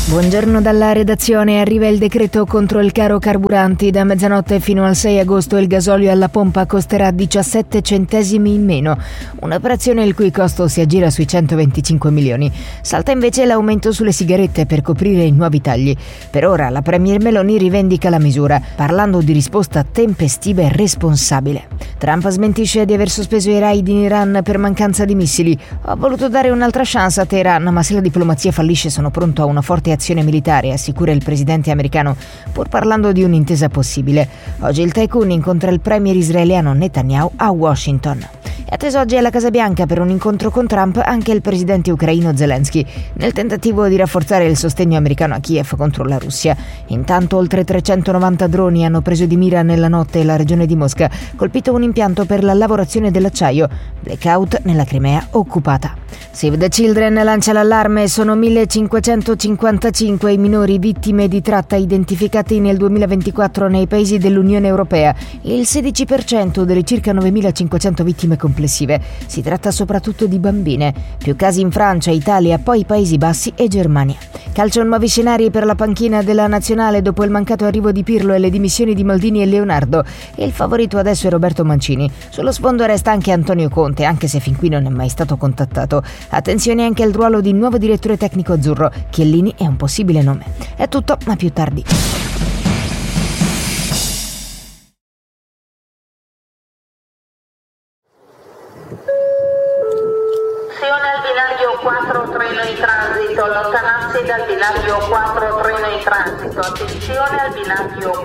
Buongiorno dalla redazione. Arriva il decreto contro il caro carburanti. Da mezzanotte fino al 6 agosto il gasolio alla pompa costerà 17 centesimi in meno. Un'operazione il cui costo si aggira sui 125 milioni. Salta invece l'aumento sulle sigarette per coprire i nuovi tagli. Per ora la premier Meloni rivendica la misura, parlando di risposta tempestiva e responsabile. Trump smentisce di aver sospeso i raid in Iran per mancanza di missili. Ho voluto dare un'altra chance a Teheran, ma se la diplomazia fallisce sono pronto a una forte azione militare, assicura il presidente americano, pur parlando di un'intesa possibile. Oggi il tycoon incontra il premier israeliano Netanyahu a Washington. È atteso oggi alla Casa Bianca per un incontro con Trump anche il presidente ucraino Zelensky, nel tentativo di rafforzare il sostegno americano a Kiev contro la Russia. Intanto oltre 390 droni hanno preso di mira nella notte la regione di Mosca, colpito un impianto per la lavorazione dell'acciaio. Blackout nella Crimea occupata. Save the Children lancia l'allarme, sono 1555 i minori vittime di tratta identificati nel 2024 nei paesi dell'Unione Europea, il 16% delle circa 9500 vittime complessive. Si tratta soprattutto di bambine, più casi in Francia, Italia, poi Paesi Bassi e Germania. Calcio, nuovi scenari per la panchina della nazionale dopo il mancato arrivo di Pirlo e le dimissioni di Maldini e Leonardo. Il favorito adesso è Roberto Mancini. Sullo sfondo resta anche Antonio Conte, anche se fin qui non è mai stato contattato. Attenzione anche al ruolo di nuovo direttore tecnico azzurro. Chiellini è un possibile nome. È tutto, ma più tardi. Al binario 4 treno in transito, allontanarsi dal binario 4 treno in transito, attenzione al binario